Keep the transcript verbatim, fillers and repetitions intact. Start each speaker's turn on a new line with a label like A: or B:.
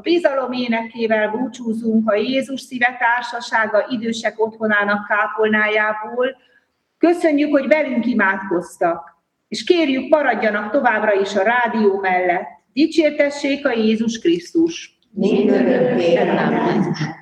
A: bizalom énekével búcsúzunk a Jézus Szíve Társasága idősek otthonának kápolnájából. Köszönjük, hogy velünk imádkoztak, és kérjük, maradjanak továbbra is a rádió mellett. Dicsértessék a Jézus Krisztus!
B: Mindörökké.